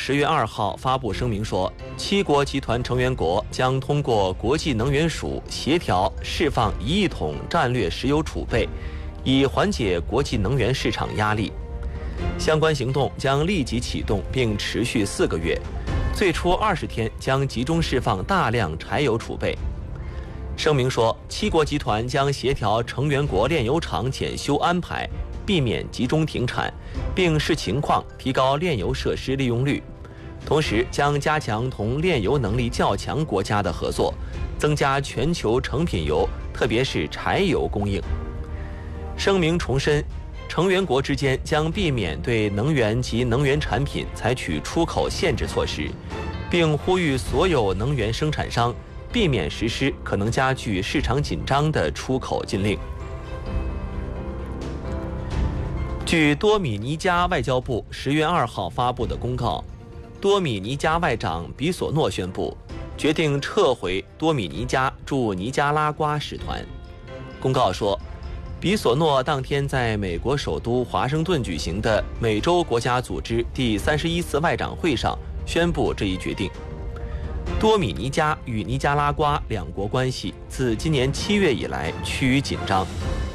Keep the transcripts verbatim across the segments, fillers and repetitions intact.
十月二号发布声明说，七国集团成员国将通过国际能源署协调释放一亿桶战略石油储备，以缓解国际能源市场压力。相关行动将立即启动，并持续四个月，最初二十天将集中释放大量柴油储备。声明说，七国集团将协调成员国炼油厂检修安排，避免集中停产，并视情况提高炼油设施利用率。同时，将加强同炼油能力较强国家的合作，增加全球成品油，特别是柴油供应。声明重申，成员国之间将避免对能源及能源产品采取出口限制措施，并呼吁所有能源生产商避免实施可能加剧市场紧张的出口禁令。据多米尼加外交部十月二号发布的公告，多米尼加外长比索诺宣布，决定撤回多米尼加驻尼加拉瓜使团。公告说，比索诺当天在美国首都华盛顿举行的美洲国家组织第三十一次外长会上宣布这一决定。多米尼加与尼加拉瓜两国关系自今年七月以来趋于紧张。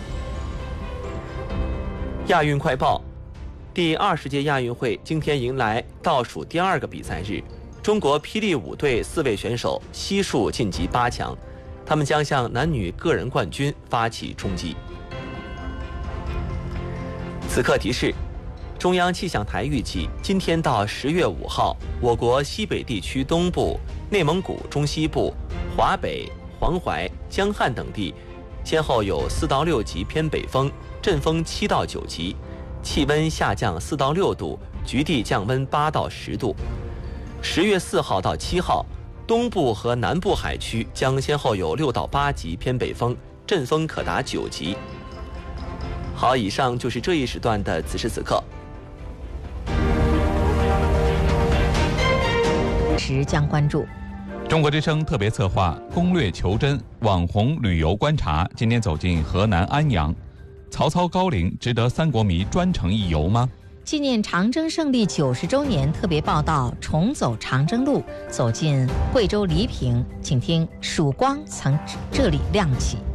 亚运快报，第二十届亚运会今天迎来倒数第二个比赛日，中国霹雳舞队四位选手悉数晋级八强，他们将向男女个人冠军发起冲击。此刻提示，中央气象台预计，今天到十月五号，我国西北地区东部、内蒙古中西部、华北、黄淮、江汉等地，先后有四到六级偏北风，阵风七到九级，气温下降四到六度，局地降温八到十度。十月四号到七号，东部和南部海区将先后有六到八级偏北风，阵风可达九级。好，以上就是这一时段的此时此刻。 时将关注中国之声特别策划攻略求真网红旅游观察，今天走进河南安阳。曹操高陵值得三国迷专程一游吗？ 纪念长征胜利九十周年特别报道，重走长征路，走进贵州黎平，请听曙光从这里亮起。